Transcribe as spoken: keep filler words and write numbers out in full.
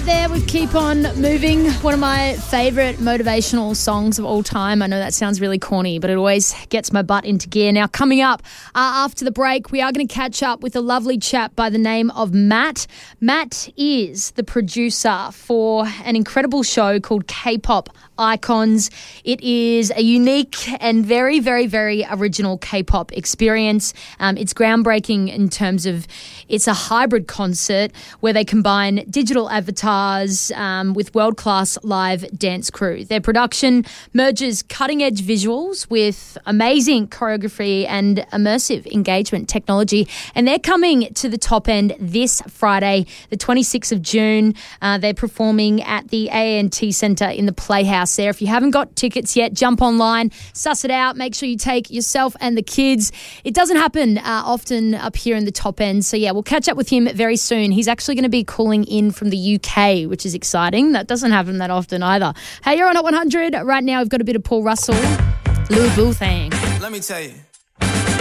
there with Keep On Moving, one of my favourite motivational songs of all time. I know that sounds really corny, but it always gets my butt into gear. Now, coming up uh, after the break, we are going to catch up with a lovely chap by the name of Matt. Matt is the producer for an incredible show called K-Pop Icons. It is a unique and very, very, very original K-pop experience. Um, it's groundbreaking in terms of it's a hybrid concert where they combine digital avatars um, with world-class live dance crew. Their production merges cutting-edge visuals with amazing choreography and immersive engagement technology. And they're coming to the top end this Friday, the twenty-sixth of June. Uh, they're performing at the A and T Centre in the Playhouse there. If you haven't got tickets yet, jump online, suss it out. Make sure you take yourself and the kids. It doesn't happen uh, often up here in the top end. So, yeah, we'll catch up with him very soon. He's actually going to be calling in from the U K, which is exciting. That doesn't happen that often either. Hey, you're on Hot one hundred. Right now, we've got a bit of Paul Russell, Louis Vuitton. Let me tell you.